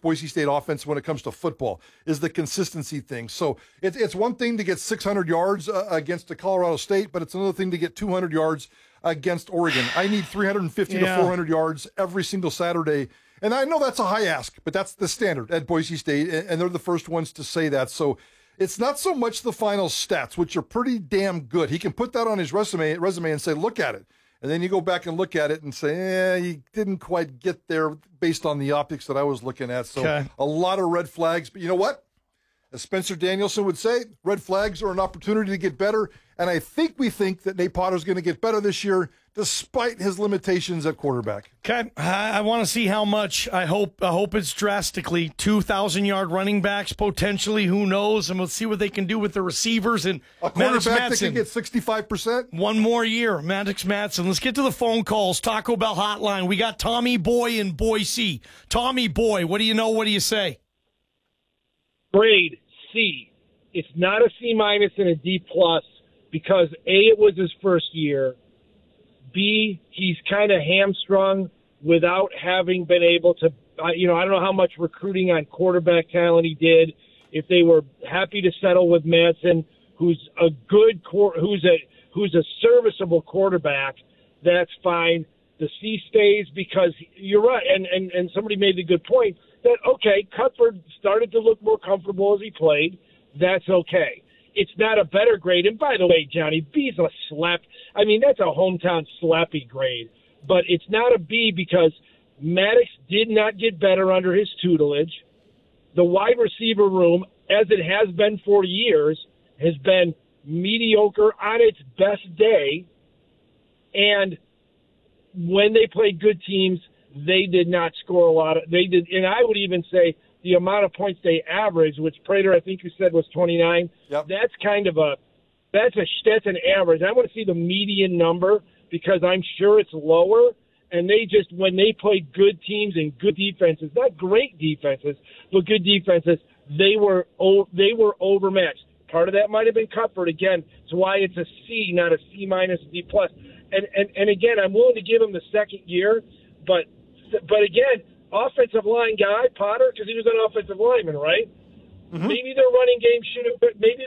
Boise State offense when it comes to football is the consistency thing. So it's one thing to get 600 yards against the Colorado State, but it's another thing to get 200 yards against Oregon. I need 350 to 400 yards every single Saturday. And I know that's a high ask, but that's the standard at Boise State, and they're the first ones to say that. So it's not so much the final stats, which are pretty damn good. He can put that on his resume and say, look at it. And then you go back and look at it and say, he didn't quite get there based on the optics that I was looking at. So a lot of red flags. But you know what? As Spencer Danielson would say, red flags are an opportunity to get better. And we think that Nate Potter's going to get better this year, despite his limitations at quarterback. Okay, I want to see how much. I hope it's drastically. 2,000-yard running backs, potentially, who knows? And we'll see what they can do with the receivers. And a quarterback that can get 65%? One more year, Maddox Madsen. Let's get to the phone calls. Taco Bell Hotline. We got Tommy Boy in Boise. Tommy Boy, what do you know? What do you say? Grade C. It's not a C- and a D+ because A, it was his first year. B, he's kind of hamstrung without having been able to, I don't know how much recruiting on quarterback talent he did. If they were happy to settle with Madsen, who's a serviceable quarterback, that's fine. The C stays because you're right, and somebody made the good point that, okay, Cuthbert started to look more comfortable as he played. That's okay. It's not a better grade. And by the way, Johnny, B's a slap. I mean, that's a hometown slappy grade. But it's not a B because Maddox did not get better under his tutelage. The wide receiver room, as it has been for years, has been mediocre on its best day. And when they played good teams, they did not score a lot. And I would even say the amount of points they averaged, which Prater, I think you said was 29. Yep. That's kind of that's an average. I want to see the median number because I'm sure it's lower. And when they played good teams and good defenses, not great defenses, but good defenses, they were overmatched. Part of that might have been Cuthbert. Again, it's why it's a C, not a C-, D+. And again, I'm willing to give him the second year, but again, offensive line guy, Potter, because he was an offensive lineman, right? Mm-hmm. Maybe their running game should have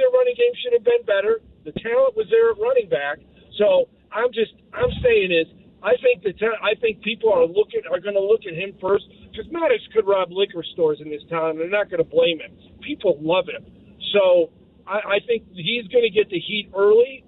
been better. The talent was there at running back. So I'm saying is I think people are going to look at him first because Maddox could rob liquor stores in this town, and they're not going to blame him. People love him, so I think he's going to get the heat early,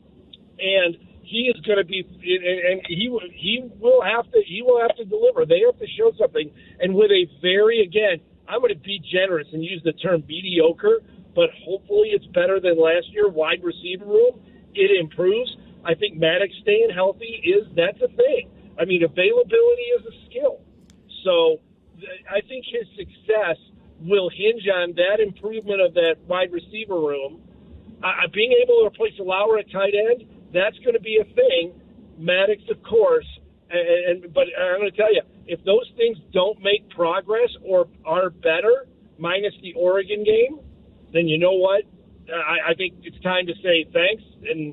and he is going to be, and he will have to deliver. They have to show something, and with a again, I'm going to be generous and use the term mediocre, but hopefully it's better than last year. Wide receiver room, it improves. I think Maddox staying healthy that's a thing. I mean, availability is a skill. So I think his success will hinge on that improvement of that wide receiver room. Being able to replace Lauer at tight end, that's going to be a thing. Maddox, of course. But I'm going to tell you, if those things don't make progress or are better, minus the Oregon game, then you know what? I think it's time to say thanks and,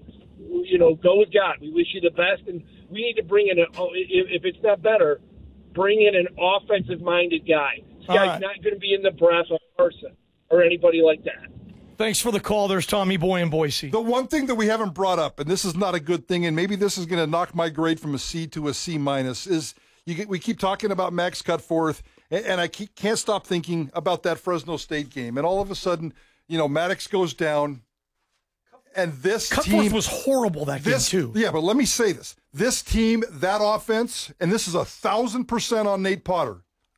go with God. We wish you the best. And we need to bring in, if it's not better, bring in an offensive-minded guy. This guy's not going to be in the brass of Carson or anybody like that. Thanks for the call. There's Tommy Boy in Boise. The one thing that we haven't brought up, and this is not a good thing, and maybe this is going to knock my grade from a C to a C-, is we keep talking about Max Cutforth, and I can't stop thinking about that Fresno State game. And all of a sudden, Maddox goes down, and this Cutforth was horrible that game too. Yeah, but let me say this. This team, that offense, and this is 1,000% on Nate Potter.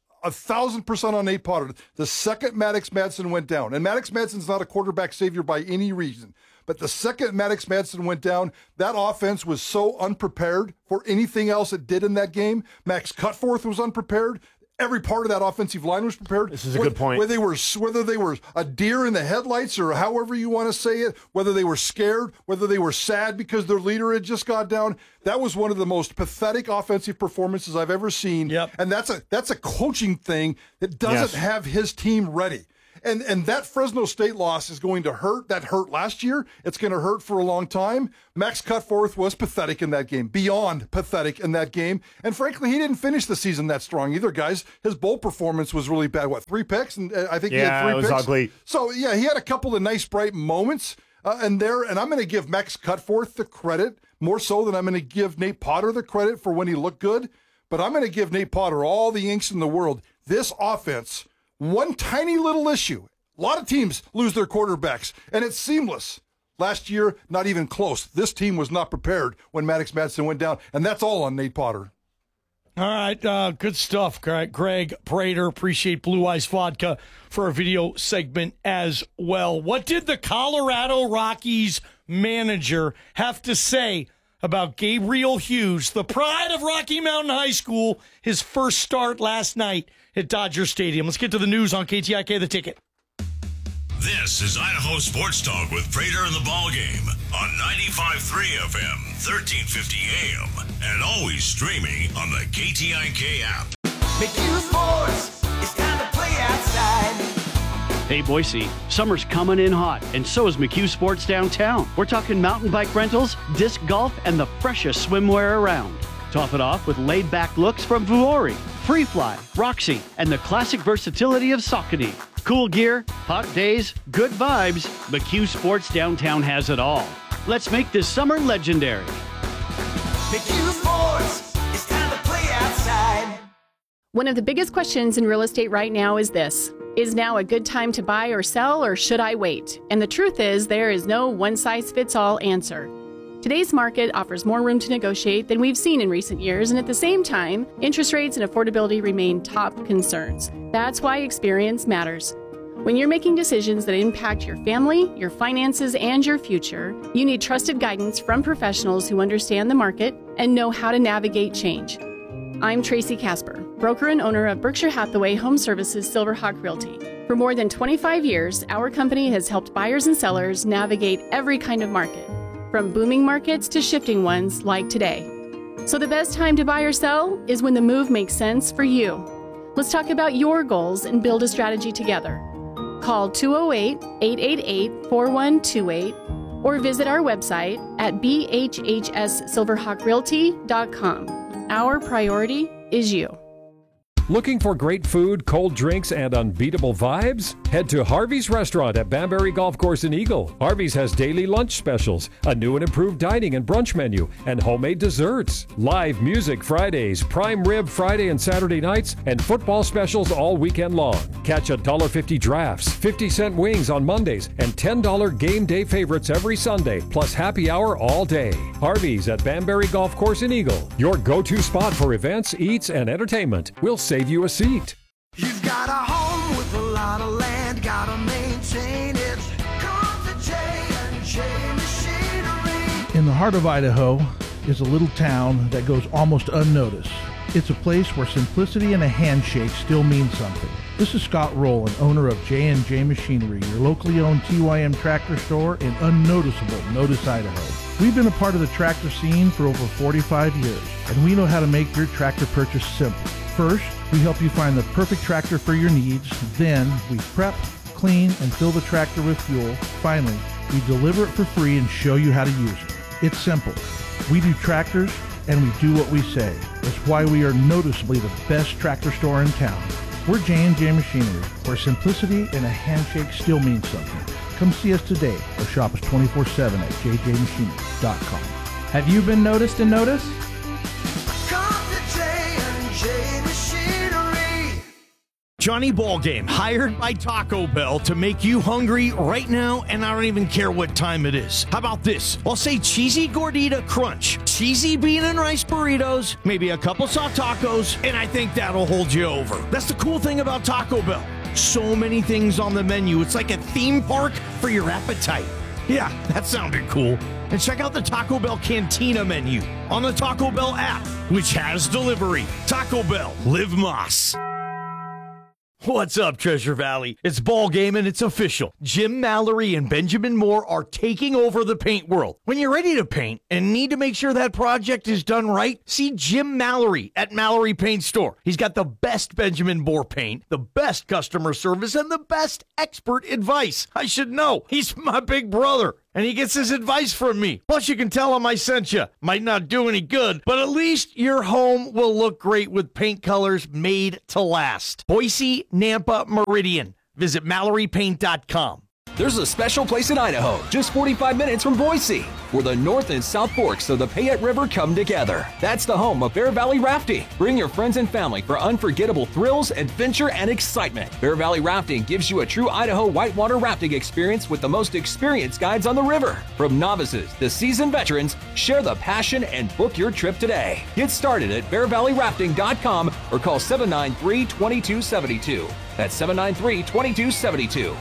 1,000% on Nate Potter. The second Maddox Madsen went down, and Maddox Madsen's not a quarterback savior by any reason, but the second Maddox Madsen went down, that offense was so unprepared for anything else it did in that game. Max Cutforth was unprepared. Every part of that offensive line was prepared. This is a good point. Whether they were a deer in the headlights or however you want to say it, whether they were scared, whether they were sad because their leader had just got down, that was one of the most pathetic offensive performances I've ever seen. Yep. And that's a coaching thing that doesn't have his team ready. And that Fresno State loss is going to hurt. That hurt last year. It's going to hurt for a long time. Max Cutforth was pathetic in that game, beyond pathetic in that game. And frankly, he didn't finish the season that strong either, guys. His bowl performance was really bad. 3 picks? And I think he had 3 picks. Yeah, it was ugly. So, yeah, he had a couple of nice, bright moments. And I'm going to give Max Cutforth the credit more so than I'm going to give Nate Potter the credit for when he looked good. But I'm going to give Nate Potter all the inks in the world. This offense, one tiny little issue. A lot of teams lose their quarterbacks, and it's seamless. Last year, not even close. This team was not prepared when Maddox Madsen went down, and that's all on Nate Potter. All right, good stuff, Greg Prater. Appreciate Blue Ice Vodka for a video segment as well. What did the Colorado Rockies manager have to say about Gabriel Hughes, the pride of Rocky Mountain High School, his first start last night at Dodger Stadium? Let's get to the news on KTIK The Ticket. This is Idaho Sports Talk with Prater and the Ball Game on 95.3 FM, 1350 AM, and always streaming on the KTIK app. McHugh Sports, it's time to play outside. Hey Boise, summer's coming in hot, and so is McHugh Sports downtown. We're talking mountain bike rentals, disc golf, and the freshest swimwear around. Top it off with laid-back looks from Vuori, Freefly, Roxy, and the classic versatility of Saucony. Cool gear, hot days, good vibes. McHugh Sports downtown has it all. Let's make this summer legendary. McHugh Sports, it's time to play outside. One of the biggest questions in real estate right now is this: is now a good time to buy or sell, or should I wait? And the truth is, there is no one-size-fits-all answer. Today's market offers more room to negotiate than we've seen in recent years, and at the same time, interest rates and affordability remain top concerns. That's why experience matters. When you're making decisions that impact your family, your finances, and your future, you need trusted guidance from professionals who understand the market and know how to navigate change. I'm Tracy Casper, broker and owner of Berkshire Hathaway Home Services Silverhawk Realty. For more than 25 years, our company has helped buyers and sellers navigate every kind of market, from booming markets to shifting ones like today. So the best time to buy or sell is when the move makes sense for you. Let's talk about your goals and build a strategy together. Call 208-888-4128 or visit our website at bhhssilverhawkrealty.com. Our priority is you. Looking for great food, cold drinks, and unbeatable vibes? Head to Harvey's Restaurant at Banbury Golf Course in Eagle. Harvey's has daily lunch specials, a new and improved dining and brunch menu, and homemade desserts. Live music Fridays, prime rib Friday and Saturday nights, and football specials all weekend long. Catch $1.50 drafts, 50-cent wings on Mondays, and $10 game day favorites every Sunday, plus happy hour all day. Harvey's at Banbury Golf Course in Eagle, your go-to spot for events, eats, and entertainment. We'll save you a seat. You've got a home with a lot of land, gotta maintain it. Come to J&J Machinery. In the heart of Idaho is a little town that goes almost unnoticed. It's a place where simplicity and a handshake still mean something. This is Scott Rowland, owner of J&J Machinery, your locally owned TYM tractor store in unnoticeable Notice, Idaho. We've been a part of the tractor scene for over 45 years, and we know how to make your tractor purchase simple. First, we help you find the perfect tractor for your needs. Then, we prep, clean, and fill the tractor with fuel. Finally, we deliver it for free and show you how to use it. It's simple. We do tractors, and we do what we say. That's why we are noticeably the best tractor store in town. We're J&J Machinery, where simplicity and a handshake still means something. Come see us today or shop us 24/7 at jjmachinery.com. Have you been noticed and noticed? Johnny Ballgame, hired by Taco Bell to make you hungry right now, and I don't even care what time it is. How about this? I'll say cheesy gordita crunch, cheesy bean and rice burritos, maybe a couple soft tacos, and I think that'll hold you over. That's the cool thing about Taco Bell. So many things on the menu. It's like a theme park for your appetite. Yeah, that sounded cool. And check out the Taco Bell Cantina menu on the Taco Bell app, which has delivery. Taco Bell, live Moss. What's up, Treasure Valley? It's ball game and it's official. Jim Mallory and Benjamin Moore are taking over the paint world. When you're ready to paint and need to make sure that project is done right, see Jim Mallory at Mallory Paint Store. He's got the best Benjamin Moore paint, the best customer service, and the best expert advice. I should know. He's my big brother, and he gets his advice from me. Plus, you can tell him I sent you. Might not do any good, but at least your home will look great with paint colors made to last. Boise, Nampa, Meridian. Visit MalloryPaint.com. There's a special place in Idaho, just 45 minutes from Boise, where the North and South Forks of the Payette River come together. That's the home of Bear Valley Rafting. Bring your friends and family for unforgettable thrills, adventure, and excitement. Bear Valley Rafting gives you a true Idaho whitewater rafting experience with the most experienced guides on the river. From novices to seasoned veterans, share the passion and book your trip today. Get started at BearValleyRafting.com or call 793-2272. That's 793-2272.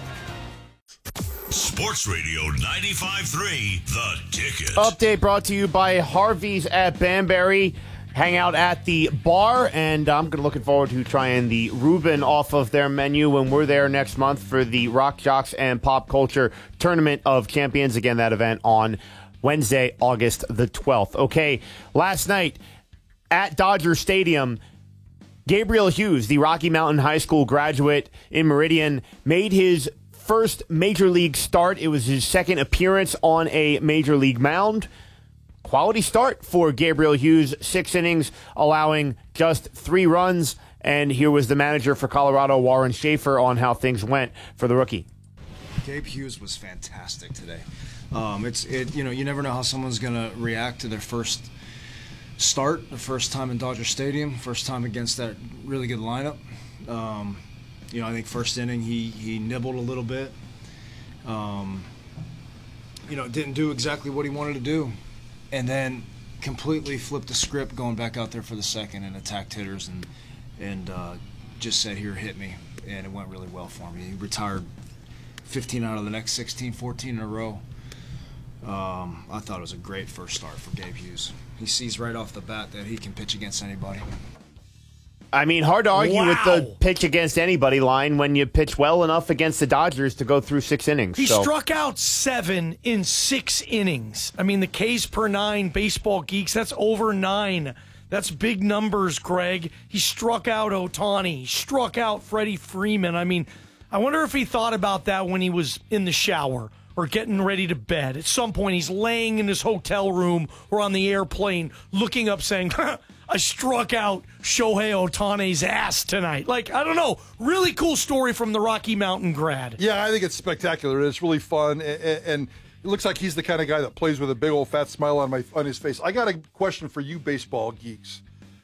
Sports Radio 95.3, The Ticket. Update brought to you by Harvey's at Banbury. Hang out at the bar, and I'm looking forward to trying the Reuben off of their menu when we're there next month for the Rock Jocks and Pop Culture Tournament of Champions. Again, that event on Wednesday, August the 12th. Okay, last night at Dodger Stadium, Gabriel Hughes, the Rocky Mountain High School graduate in Meridian, made his first major league start. It was his second appearance on a major league mound. Quality start for Gabriel Hughes, 6 innings, allowing just 3 runs. And here was the manager for Colorado, Warren Schaefer, on how things went for the rookie. Gabe Hughes was fantastic today. You never know how someone's going to react to their first start, the first time in Dodger Stadium, first time against that really good lineup. I think first inning he nibbled a little bit. Didn't do exactly what he wanted to do. And then completely flipped the script going back out there for the second and attacked hitters and just said, here, hit me. And it went really well for me. He retired 15 out of the next 16, 14 in a row. I thought it was a great first start for Gabe Hughes. He sees right off the bat that he can pitch against anybody. I mean, hard to argue with the pitch against anybody line when you pitch well enough against the Dodgers to go through 6 innings. He struck out 7 in 6 innings. I mean, the Ks per 9, baseball geeks, that's over 9. That's big numbers, Greg. He struck out Ohtani. He struck out Freddie Freeman. I mean, I wonder if he thought about that when he was in the shower or getting ready to bed. At some point, he's laying in his hotel room or on the airplane looking up saying, I struck out Shohei Ohtani's ass tonight. Like, I don't know. Really cool story from the Rocky Mountain grad. Yeah, I think it's spectacular. It's really fun, and it looks like he's the kind of guy that plays with a big old fat smile on his face. I got a question for you baseball geeks.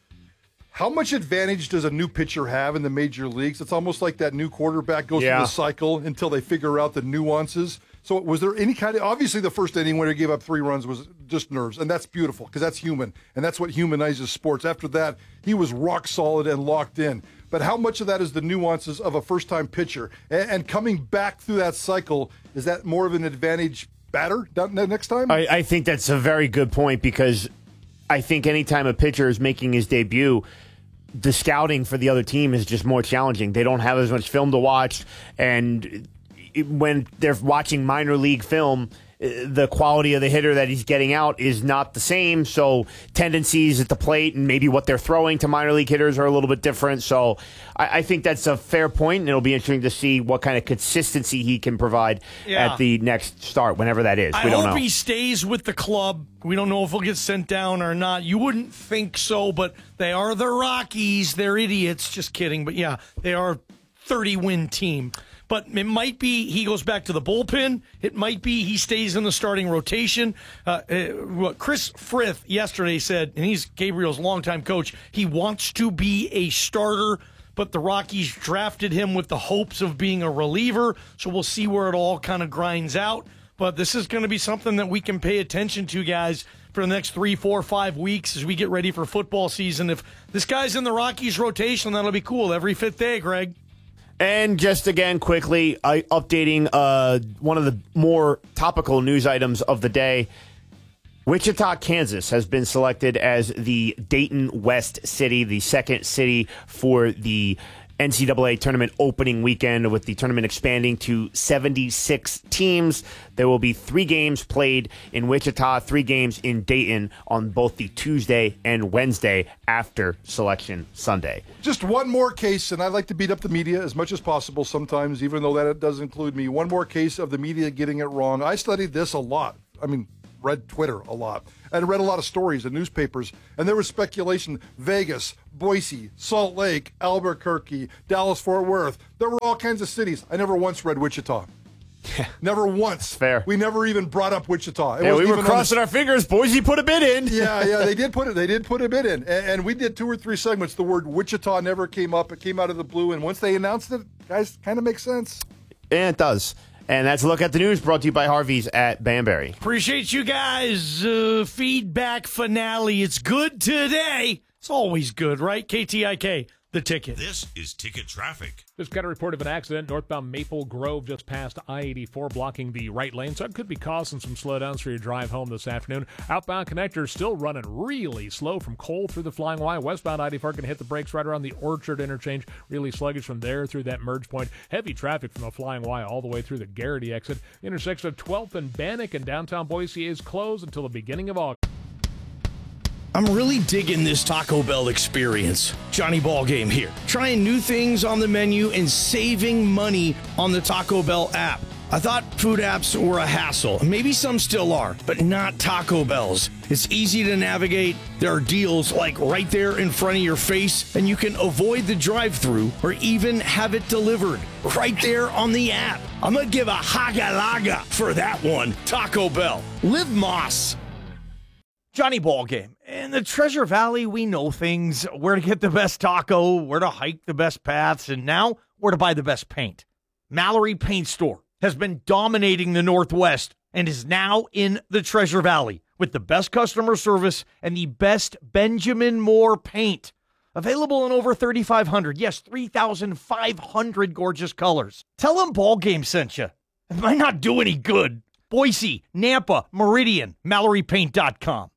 How much advantage does a new pitcher have in the major leagues? It's almost like that new quarterback goes through the cycle until they figure out the nuances. So was there any kind of, obviously the first inning when he gave up 3 runs was just nerves, and that's beautiful because that's human, and that's what humanizes sports. After that, he was rock solid and locked in. But how much of that is the nuances of a first-time pitcher? And coming back through that cycle, is that more of an advantage batter next time? I think that's a very good point because I think anytime a pitcher is making his debut, the scouting for the other team is just more challenging. They don't have as much film to watch, and when they're watching minor league film, the quality of the hitter that he's getting out is not the same. So tendencies at the plate and maybe what they're throwing to minor league hitters are a little bit different. So I think that's a fair point, and it'll be interesting to see what kind of consistency he can provide at the next start, whenever that is. We don't know. I hope he stays with the club. We don't know if he'll get sent down or not. You wouldn't think so, but they are the Rockies. They're idiots. Just kidding. But yeah, they are a 30-win team. But it might be he goes back to the bullpen. It might be he stays in the starting rotation. Chris Frith yesterday said, and he's Gabriel's longtime coach, he wants to be a starter, but the Rockies drafted him with the hopes of being a reliever. So we'll see where it all kind of grinds out. But this is going to be something that we can pay attention to, guys, for the next 3, 4, 5 weeks as we get ready for football season. If this guy's in the Rockies rotation, that'll be cool every 5th day, Greg. And just again, quickly, updating one of the more topical news items of the day. Wichita, Kansas has been selected as the Dayton West City, the second city for the NCAA tournament opening weekend, with the tournament expanding to 76 teams. There will be 3 games played in Wichita, 3 games in Dayton on both the Tuesday and Wednesday after Selection Sunday. Just one more case, and I like to beat up the media as much as possible sometimes, even though that does include me. One more case of the media getting it wrong. I studied this a lot. Read Twitter a lot. I read a lot of stories in newspapers, and there was speculation. Vegas, Boise, Salt Lake, Albuquerque, Dallas, Fort Worth. There were all kinds of cities. I never once read Wichita. Never once. Fair. We never even brought up Wichita. We were crossing our fingers. Boise put a bid in. Yeah, they did put it. They did put a bid in, and we did 2 or 3 segments. The word Wichita never came up. It came out of the blue, and once they announced it, guys, kind of makes sense. And it does. And that's a look at the news, brought to you by Harvey's at Banbury. Appreciate you guys. Feedback finale. It's good today. It's always good, right? KTIK, the ticket. This is Ticket Traffic. Just got a report of an accident northbound Maple Grove just past I-84, blocking the right lane, so it could be causing some slowdowns for your drive home this afternoon. Outbound connector still running really slow from Cole through the Flying Y. Westbound I-84 going to hit the brakes right around the Orchard interchange. Really sluggish from there through that merge point. Heavy traffic from the Flying Y all the way through the Garrity exit. The intersection of 12th and Bannock in downtown Boise is closed until the beginning of August. I'm really digging this Taco Bell experience. Johnny Ballgame here. Trying new things on the menu and saving money on the Taco Bell app. I thought food apps were a hassle. Maybe some still are, but not Taco Bell's. It's easy to navigate. There are deals like right there in front of your face, and you can avoid the drive-thru or even have it delivered right there on the app. I'm going to give a haga-laga for that one. Taco Bell. Live Moss. Johnny Ballgame. In the Treasure Valley, we know things. Where to get the best taco, where to hike the best paths, and now where to buy the best paint. Mallory Paint Store has been dominating the Northwest and is now in the Treasure Valley with the best customer service and the best Benjamin Moore paint. Available in over 3,500, yes, 3,500 gorgeous colors. Tell them Ballgame sent you. It might not do any good. Boise, Nampa, Meridian, MalloryPaint.com.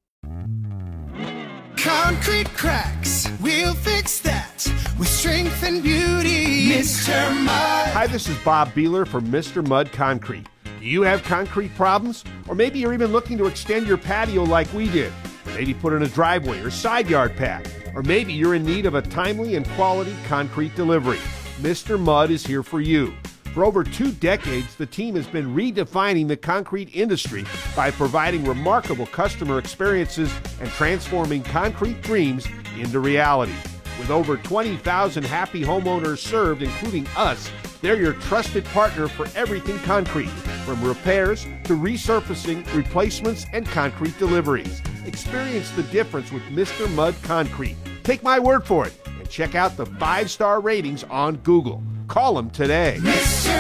Concrete cracks, we'll fix that with strength and beauty. Mr. Mud. Hi, this is Bob Beeler for Mr. Mud Concrete. Do you have concrete problems? Or maybe you're even looking to extend your patio like we did. Maybe put in a driveway or side yard pad. Or maybe you're in need of a timely and quality concrete delivery. Mr. Mud is here for you. For over 2 decades, the team has been redefining the concrete industry by providing remarkable customer experiences and transforming concrete dreams into reality. With over 20,000 happy homeowners served, including us, they're your trusted partner for everything concrete, from repairs to resurfacing, replacements, and concrete deliveries. Experience the difference with Mr. Mud Concrete. Take my word for it and check out the 5-star ratings on Google. Call them today. Mr.